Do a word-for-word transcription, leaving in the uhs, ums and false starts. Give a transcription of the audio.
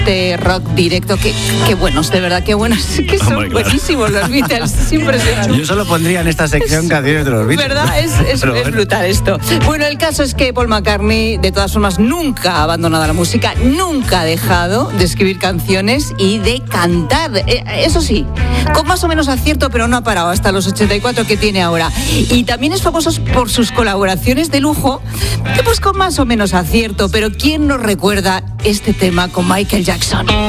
este rock directo, que, que buenos, de verdad, qué buenos, que son Hombre, claro. buenísimos los Beatles, es impresionante. Yo solo pondría en esta sección canciones de los Beatles. ¿Verdad? Es, es, bueno. es brutal esto. Bueno, el caso es que Paul McCartney, de todas formas, nunca ha abandonado la música, nunca ha dejado de escribir canciones y de cantar. Eh, eso sí, con más o menos acierto, pero no ha parado hasta los ochenta y cuatro que tiene ahora. Y también es famoso por sus colaboraciones de lujo, que pues con más o menos acierto, pero ¿quién nos recuerda este tema con Michael Jackson?